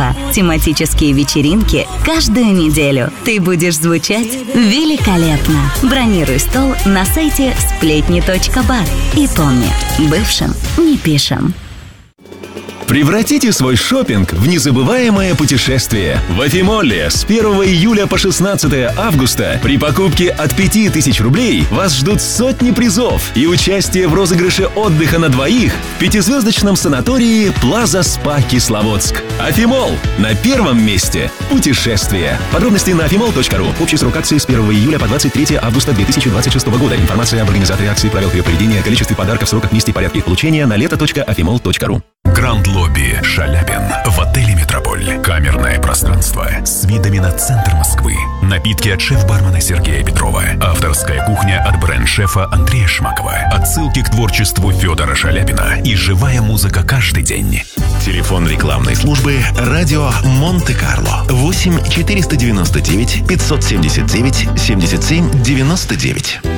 Москва. Тематические вечеринки каждую неделю. Ты будешь звучать великолепно. Бронируй стол на сайте сплетни.бар. И помни, бывшим не пишем. Превратите свой шопинг в незабываемое путешествие. В Афимолле с 1 июля по 16 августа при покупке от 5000 рублей вас ждут сотни призов и участие в розыгрыше отдыха на двоих в 5-звездочном санатории Плаза Спа Кисловодск. Афимолл. На первом месте путешествие. Подробности на afimol.ru. Общий срок акции с 1 июля по 23 августа 2026 года. Информация об организаторе акции, правилах ее проведения, количестве подарков, сроках, месте и порядке их получения на лето.afimol.ru. Гранд Лобби Шаляпин в отеле «Метрополь». Камерное пространство с видами на центр Москвы. Напитки от шеф-бармена Сергея Петрова. Авторская кухня от бренд-шефа Андрея Шмакова. Отсылки к творчеству Федора Шаляпина. И живая музыка каждый день. Телефон рекламной службы «Радио Монте-Карло». 8 499 579 77 99.